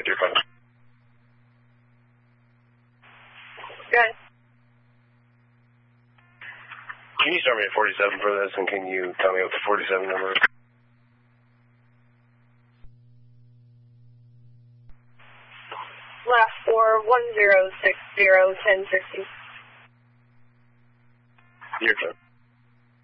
right there, fine. Good. Can you start me at 47 for this, and can you tell me what the 47 number is? Last 4, 1060, 1060. Your turn.